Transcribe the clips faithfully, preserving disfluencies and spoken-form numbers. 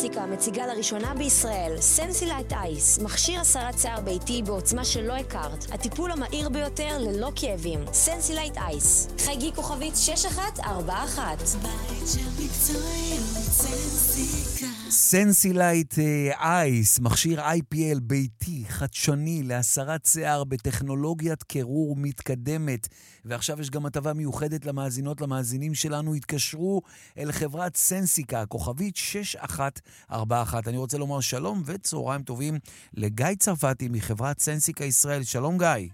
סנסיקה מציגה לראשונה בישראל סנסילייט אייס, מכשיר הסרת שיער ביתי בעוצמה שלא הכרת, הטיפול המהיר ביותר ללא כאבים. סנסילייט אייס, חייגי כוכבית שש אחת ארבע אחת. בית של מקצועיות סנסיקה. סנסילייט אייס, מכשיר איי פי אל ביתי, חדשני, להסרת שיער בטכנולוגיית קירור מתקדמת. ועכשיו יש גם הטבה מיוחדת למאזינות, למאזינים שלנו. התקשרו אל חברת סנסיקה, כוכבית שש אחת ארבע אחת. אני רוצה לומר שלום וצהריים טובים לגיא צרפתי מחברת סנסיקה ישראל. שלום גיא.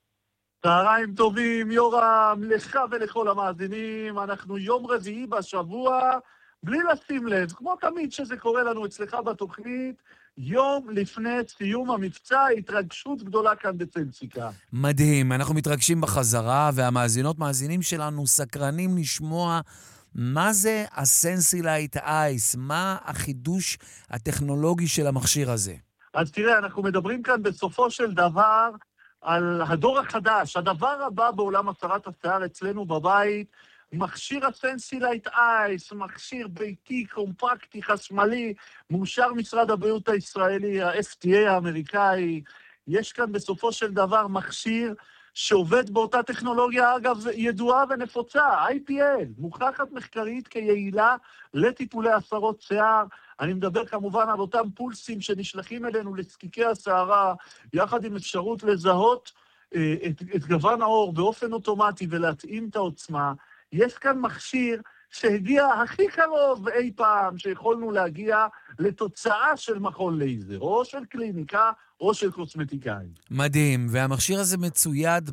צהריים טובים, יורם, לך ולכל המאזינים. אנחנו יום רביעי בשבוע, בלי לשים לב, כמו תמיד שזה קורה לנו אצלך בתוכנית, יום לפני סיום המבצע, התרגשות גדולה כאן בסנסיקה. מדהים, אנחנו מתרגשים בחזרה, והמאזינות, מאזינים שלנו סקרנים לשמוע מה זה הסנסילייט אייס, מה החידוש הטכנולוגי של המכשיר הזה. אז תראה, אנחנו מדברים כאן בסופו של דבר על הדור החדש, הדבר הבא בעולם הסרת השיער אצלנו בבית, מכשיר הסנסילייט אייס, מכשיר ביתי, קומפקטי, חשמלי, מאושר משרד הבריאות הישראלי, ה-אף די איי האמריקאי. יש כאן בסופו של דבר מכשיר שעובד באותה טכנולוגיה, אגב, ידועה ונפוצה, איי פי אל, מוכחת מחקרית כיעילה לטיפולי הסרות שיער. אני מדבר כמובן על אותם פולסים שנשלחים אלינו לזקיקי השערה, יחד עם אפשרות לזהות אה, את, את גוון האור באופן אוטומטי ולהתאים את העוצמה. יש כאן מכשיר שהגיע הכי קרוב אי פעם שיכולנו להגיע לתוצאה של מכון לייזר, או של קליניקה, או של קוסמטיקאים. מדהים, והמכשיר הזה מצויד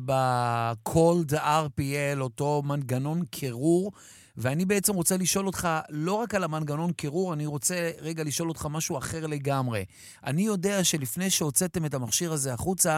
ב-Cold אר פי אל, אותו מנגנון קירור, ואני בעצם רוצה לשאול אותך לא רק על המנגנון קירור, אני רוצה רגע לשאול אותך משהו אחר לגמרי. אני יודע שלפני שהוצאתם את המכשיר הזה החוצה,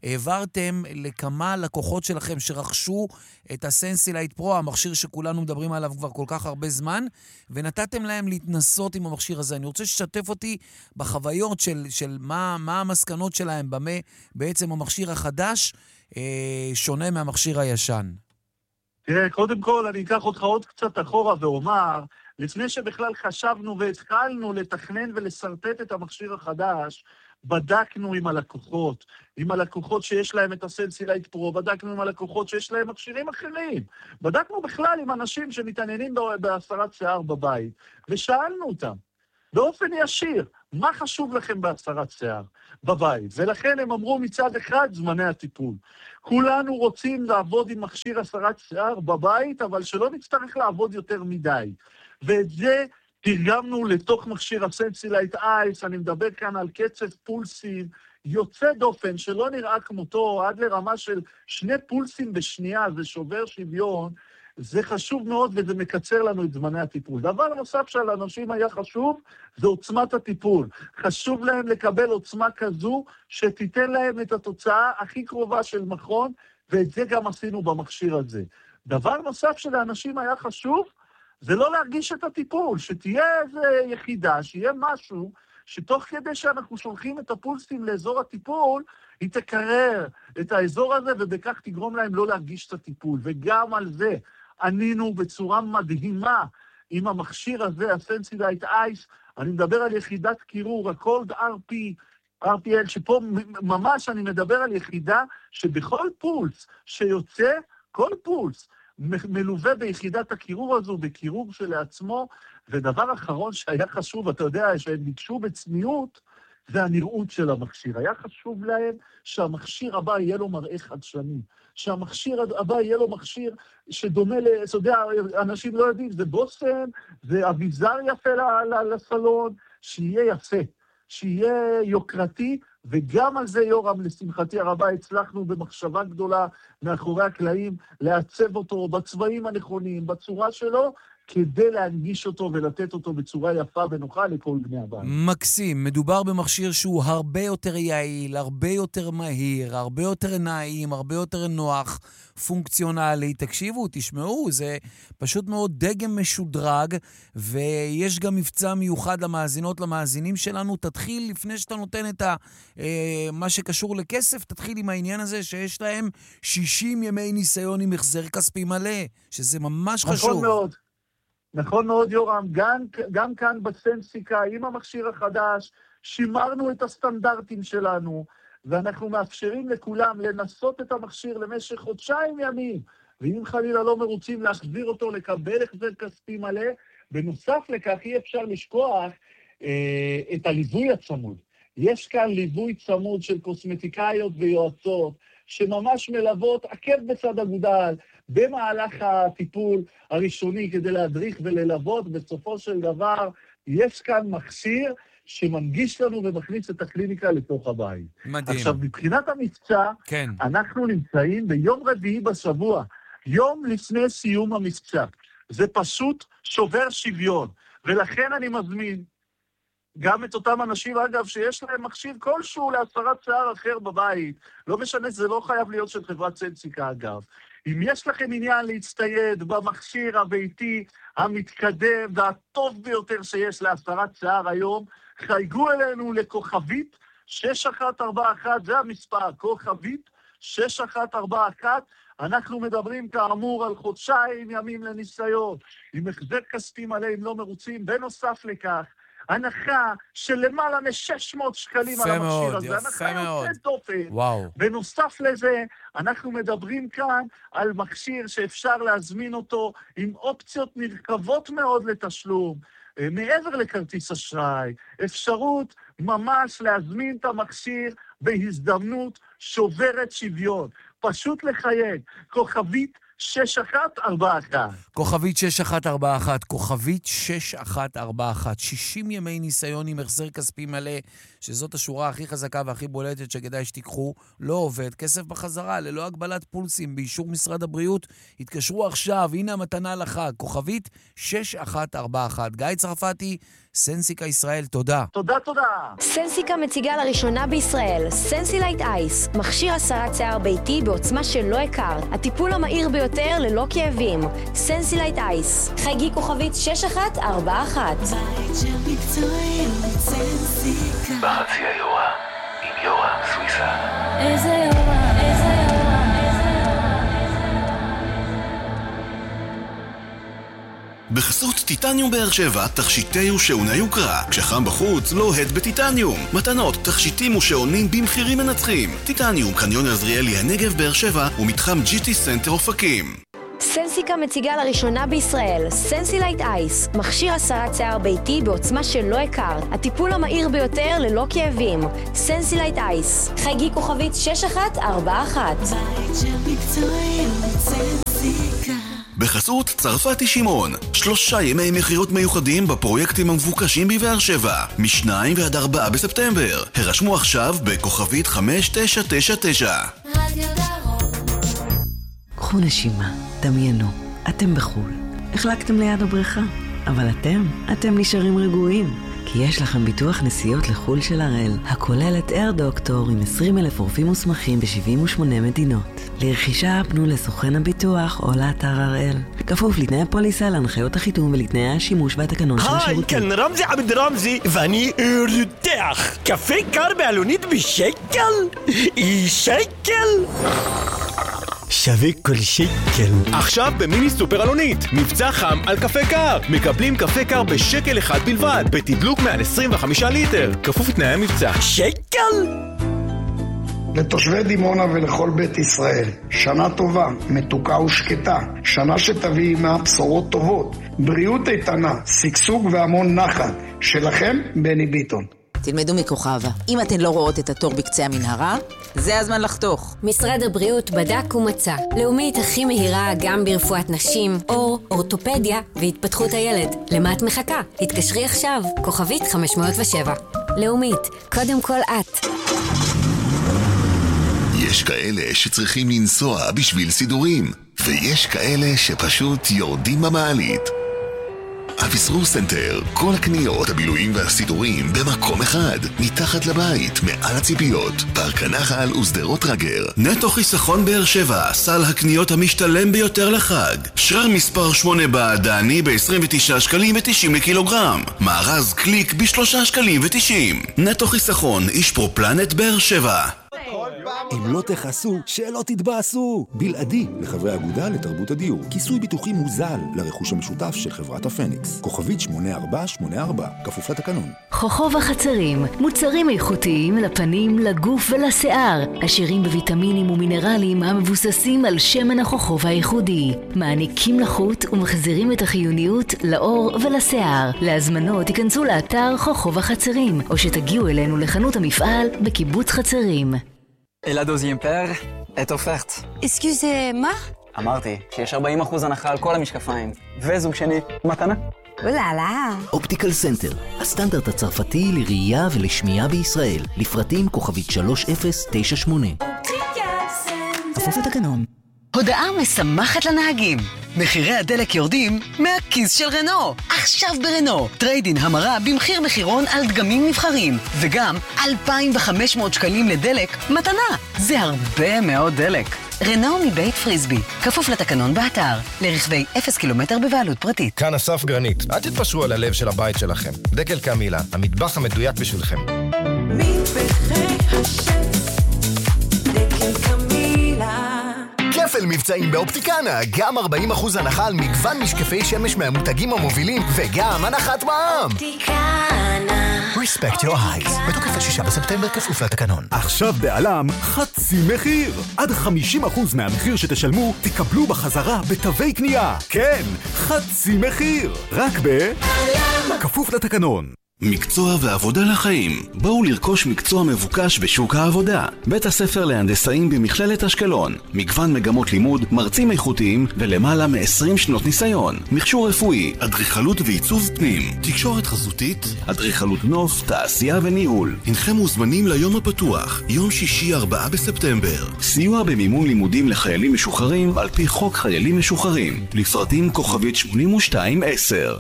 העברתם לכמה לקוחות שלכם שרכשו את הסנסילייט פרו, המכשיר שכולנו מדברים עליו כבר כל כך הרבה זמן, ונתתם להם להתנסות עם המכשיר הזה. אני רוצה שתשתף אותי בחוויות של, של מה, מה המסקנות שלהם, במה בעצם המכשיר החדש אה, שונה מהמכשיר הישן. תראה, קודם כל אני אקח אותך עוד קצת אחורה ואומר, לפני שבכלל חשבנו והתחלנו לתכנן ולסרטט את המכשיר החדש, בדקנו עם הלקוחות, עם הלקוחות שיש להם את הסנסילייט פרו, בדקנו עם הלקוחות שיש להם מכשירים אחרים, בדקנו בכלל עם אנשים שמתעניינים בהסרת שיער בבית, ושאלנו אותם, באופן ישיר, מה חשוב לכם בהסרת שיער בבית? ולכן הם אמרו מצד אחד זמני הטיפול. כולנו רוצים לעבוד עם מכשיר הסרת שיער בבית, אבל שלא נצטרך לעבוד יותר מדי. ואת זה תרגמנו לתוך מכשיר הסנסילייט אייס, אני מדבר כאן על קצב פולסים, יוצא דופן שלא נראה כמותו, עד לרמה של שני פולסים בשנייה, זה שובר שוויון, זה חשוב מאוד וזה מקצר לנו את זמני הטיפול. דבר נוסף שלאנשים היה חשוב, זה עוצמת הטיפול. חשוב להם לקבל עוצמה כזו, שתיתן להם את התוצאה הכי קרובה של מכון, ואת זה גם עשינו במכשיר הזה. דבר נוסף שלאנשים היה חשוב, זה לא להרגיש את הטיפול, שתהיה איזו יחידה, שיהיה משהו, שתוך כדי שאנחנו שולחים את הפולסים לאזור הטיפול, היא תקרר את האזור הזה, ובכך תגרום להם לא להרגיש את הטיפול. וגם על זה ענינו בצורה מדהימה עם המכשיר הזה, הסנסילייט אייס. אני מדבר על יחידת קירור, ה-Cold אר פי אל, שפה ממש אני מדבר על יחידה שבכל פולס שיוצא, כל פולס, מלווה ביחידת הקירור הזו, בקירור שלעצמו. ודבר אחרון שהיה חשוב, אתה יודע, שהם ביקשו בצניעות, זה הנראות של המכשיר. היה חשוב להם שהמכשיר הבא יהיה לו מראה חדשני, שהמכשיר הבא יהיה לו מכשיר שדומה ל... אתה יודע, אנשים לא יודעים, זה בושם, זה אביזר יפה לסלון, שיהיה יפה, שיהיה יוקרתי, וגם על זה, יורם, לשמחתי הרבה, הצלחנו במחשבה גדולה מאחורי הקלעים, לעצב אותו בצבעים הנכונים, בצורה שלו, כדי להנגיש אותו ולתת אותו בצורה יפה ונוחה לכל בני הבית. מקסים, מדובר במכשיר שהוא הרבה יותר יעיל, הרבה יותר מהיר, הרבה יותר נעים, הרבה יותר נוח, פונקציונלי. תקשיבו, תשמעו, זה פשוט מאוד דגם משודרג, ויש גם מבצע מיוחד למאזינות, למאזינים שלנו. תתחיל, לפני שאתה נותן את ה, אה, מה שקשור לכסף, תתחיל עם העניין הזה שיש להם שישים ימי ניסיון עם החזר כספי מלא, שזה ממש חשוב. נכון מאוד. נכון מאוד, יורם, גם, גם כאן בסנסיקה, עם המכשיר החדש, שימרנו את הסטנדרטים שלנו, ואנחנו מאפשרים לכולם לנסות את המכשיר למשך חודשיים ימים, ואם חלילה לא מרוצים להחזיר אותו, לקבל החזר כספי מלא. בנוסף לכך, אי אפשר לשכוח אה, את הליווי הצמוד. יש כאן ליווי צמוד של קוסמטיקאיות ויועצות, שממש מלוות עקב בצד אגודל, במהלך הטיפול הראשוני כדי להדריך וללוות. בסופו של דבר, יש כאן מכשיר שמנגיש לנו ומכניס את הקליניקה לתוך הבית. מדהים. עכשיו, מבחינת המבצע, כן. אנחנו נמצאים ביום רביעי בשבוע, יום לפני סיום המבצע. זה פשוט שובר שוויון, ולכן אני מזמין גם את אותם אנשים, אגב, שיש להם מכשיר כלשהו להסרת שיער אחר בבית, לא משנה, זה לא חייב להיות של חברת סנסיקה, אגב. אם יש לכם עניין להצטייד במכשיר הביתי המתקדם והטוב ביותר שיש להסרת שיער היום, חייגו אלינו לכוכבית שש אחת ארבע אחת, זה המספר, כוכבית שש אחת ארבע אחת. אנחנו מדברים כאמור על חודשיים ימים לניסיון, עם החזר כספי מלא אם לא מרוצים. בנוסף לכך, הנחה של למעלה מ-שש מאות שקלים על המכשיר הזה. יפה מאוד. הנחה יוצאת דופן. וואו. בנוסף לזה, אנחנו מדברים כאן על מכשיר שאפשר להזמין אותו עם אופציות נרחבות מאוד לתשלום, מעבר לכרטיס אשראי, אפשרות ממש להזמין את המכשיר בהזדמנות שוברת שוויון. פשוט לחייג, כוכבית שש אחת ארבע אחת. כוכבית שש אחת ארבע אחת, כוכבית שש אחת ארבע אחת, שישים ימי ניסיון עם החזר כספי מלא, שזאת השורה הכי חזקה והכי בולטת שכדאי שתיקחו, לא עובד, כסף בחזרה, ללא הגבלת פולסים, באישור משרד הבריאות, התקשרו עכשיו, הנה המתנה לחג, כוכבית שש אחת ארבע אחת. גיא צרפתי, סנסיקה ישראל, תודה. תודה, תודה. סנסיקה מציגה לראשונה בישראל, סנסילייט אייס, מכשיר הסרת שיער ביתי בעוצמה שלא הכרת, הטיפול המהיר ביותר ללא כאבים. סנסילייט אייס, חייגי כוכבית שש אחת ארבע אחת. בית של מקצועיות, סנסיקה. בחצי היורה, עם יורם סוויסה. איזה יורה, איזה יורה, איזה יורה, בחסות טיטניום באר שבע, תכשיטי ושעוני יוקרה. כשחם בחוץ, לוהט בטיטניום. מתנות, תכשיטים ושעונים במחירים מנצחים. טיטניום, קניון עזריאלי הנגב באר שבע ומתחם ג'י טי סנטר אופקים. סנסיקה מציגה לראשונה בישראל, סנסילייט אייס, מכשיר הסרת שיער ביתי בעוצמה שלא הכרת, הטיפול המהיר ביותר ללא כאבים. סנסילייט אייס, חייגי כוכבית שש אחת ארבע אחת. בית של מקצועיות, סנסיקה. בחסות צרפתי שמעון, שלושה ימי מחירות מיוחדים בפרויקטים המבוקשים בבאר שבע, משניים ועד ארבעה בספטמבר. הרשמו עכשיו בכוכבית חמש תשע תשע תשע. רדיו דרום. קחו נשימה, דמיינו, אתם בחול. החלקתם ליד הבריכה, אבל אתם, אתם נשארים רגועים. כי יש לכם ביטוח נסיעות לחול של הראל, הכולל את אייר דוקטור עם עשרים אלף רופאים מוסמכים ב-שבעים ושמונה מדינות. לרכישה פנו לסוכן הביטוח או לאתר הראל. כפוף לתנאי הפוליסה, להנחיות החיתום ולתנאי השימוש והתקנון של היי, השירותים. כאן רמזי עבד רמזי, ואני רותח. קפה קר בעלונית בשקל? שקל? שווה כל שקל. עכשיו במיני סופר אלונית, מבצע חם על קפה קר. מקבלים קפה קר בשקל אחד בלבד, בתדלוק מעל עשרים וחמישה ליטר. כפוף לתנאי המבצע. שקל? לתושבי דימונה ולכל בית ישראל, שנה טובה, מתוקה ושקטה, שנה שתביא עימה בשורות טובות, בריאות איתנה, שגשוג והמון נחת. שלכם, בני ביטון. תלמדו מכוכבה. אם אתן לא רואות את התור בקצה המנהרה, זה הזמן לחתוך. משרד הבריאות בדק ומצא. לאומית הכי מהירה גם ברפואת נשים, אור, אורתופדיה והתפתחות הילד. למה את מחכה? התקשרי עכשיו, כוכבית חמש מאות ושבע. לאומית, קודם כל את. יש כאלה שצריכים לנסוע בשביל סידורים, ויש כאלה שפשוט יורדים במעלית. אביסרו סנטר, כל הקניות, הבילויים והסידורים במקום אחד, מתחת לבית, מעל הציפיות, פארק הנחל ושדרות רגר. נטו חיסכון באר שבע, סל הקניות המשתלם ביותר לחג. שרר מספר שמונה בעדני ב-עשרים ותשעה שקלים ו-תשעים לקילוגרם. מארז קליק ב-שלושה שקלים ו-תשעים. נטו חיסכון, איש פרופלנט באר שבע. אם לא תחסו, שלא תתבאסו. בלעדי לחברי האגודה לתרבות הדיור. כיסוי ביטוחי מוזל לרכוש המשותף של חברת הפניקס. כוכבית שמונה ארבע שמונה ארבע, כפוף לתקנון. חוכב החצרים, מוצרים איכותיים לפנים, לגוף ולשיער, עשירים בוויטמינים ומינרלים המבוססים על שמן החוכב הייחודי. מעניקים לחוט ומחזירים את החיוניות לאור ולשיער. להזמנות תיכנסו לאתר חוכב החצרים, או שתגיעו אלינו לחנות המפעל בקיבוץ חצרים. Et la deuxième paire est offerte. Excusez-moi? אמרתי שיש ארבעים אחוז הנחה על כל המשקפיים. וזוג שני, מתנה. אוללה. אופטיקל סנטר, הסטנדרט הצרפתי לראייה ולשמיעה בישראל. לפרטים כוכבית שלוש אפס תשע שמונה. כפוף לתקנון. הודעה משמחת לנהגים. מחירי הדלק יורדים מהכיס של רנו. עכשיו ברנו, טריידין המרה במחיר מחירון על דגמים נבחרים. וגם אלפיים וחמש מאות שקלים לדלק מתנה. זה הרבה מאוד דלק. רנו מבית פריסבי, כפוף לתקנון באתר. לרכבי אפס קילומטר בבעלות פרטית. כאן אסף גרנית. אל תתפשרו על הלב של הבית שלכם. דקל קמילה, המטבח המדויק בשבילכם. מטבחי השף, דקל קמילה. כפל מבצעים באופטיקנה, גם ארבעים אחוז הנחה על מגוון משקפי שמש מהמותגים המובילים, וגם הנחת מע"מ. אופטיקנה. Respect your eyes. בתוקף השישה בספטמבר, כפוף לתקנון. עכשיו בעלם חצי מחיר. עד חמישים אחוז מהמחיר שתשלמו תקבלו בחזרה בתווי קנייה. כן, חצי מחיר. רק ב... כפוף לתקנון. מקצוע ועבודה לחיים. בואו לרכוש מקצוע מבוקש בשוק העבודה. בית הספר להנדסאים במכללת אשקלון. מגוון מגמות לימוד, מרצים איכותיים ולמעלה מ-עשרים שנות ניסיון. מכשור רפואי, אדריכלות ועיצוב פנים, תקשורת חזותית, אדריכלות נוף, תעשייה וניהול. הנכם מוזמנים ליום הפתוח, יום שישי ארבעה בספטמבר. סיוע במימון לימודים לחיילים משוחררים על פי חוק חיילים משוחררים. לפרטים כוכבית שמונים ושתיים עשר.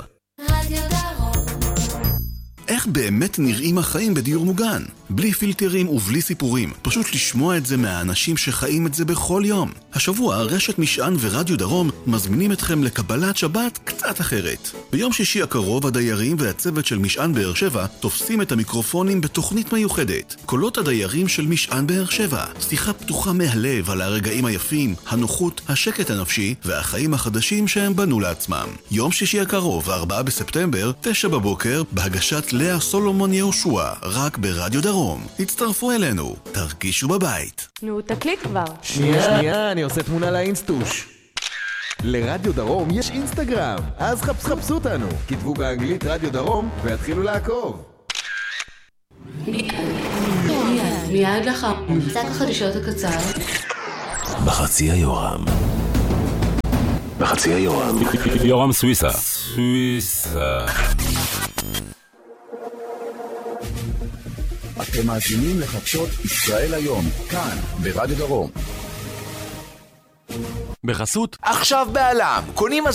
איך באמת נראים החיים בדיור מוגן? בלי פילטרים ובלי סיפורים. פשוט לשמוע את זה מהאנשים שחיים את זה בכל יום. השבוע רשת משען ורדיו דרום מזמינים אתכם לקבלת שבת קצת אחרת. ביום שישי הקרוב הדיירים והצוות של משען באר שבע תופסים את המיקרופונים בתוכנית מיוחדת. קולות הדיירים של משען באר שבע. שיחה פתוחה מהלב על הרגעים היפים, הנוחות, השקט הנפשי והחיים החדשים שהם בנו לעצמם. יום שישי הקרוב, ארבעה בספטמבר, תשע בבוקר, בהגשת לאה סולומון יהושע, רק ברדיו דרום. הצטרפו אלינו, תרגישו בבית. נו, תקליט כבר. שנייה, שנייה, אני עושה תמונה לאינסטוש. לרדיו דרום יש אינסטגרם, אז חפש חפשו אותנו. כתבו באנגלית רדיו דרום והתחילו לעקוב. מיד לאחר מבצע החדשות הקצר. בחצי היורם. בחצי היורם. יורם סוויסה. סוויסה. אתם מאזינים לחדשות ישראל היום, כאן, ברדיו דרום. בחסות עכשיו בעלם, קונים